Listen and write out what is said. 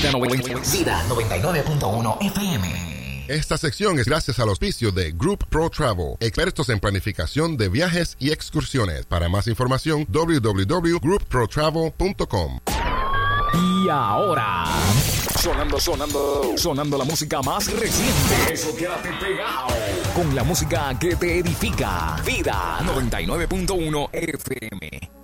Vida 99.1 FM. Esta sección es gracias al auspicio de Group Pro Travel, expertos en planificación de viajes y excursiones. Para más información, www.groupprotravel.com. Y ahora, sonando la música más reciente. Eso, quédate pegado con la música que te edifica. Vida 99.1 FM.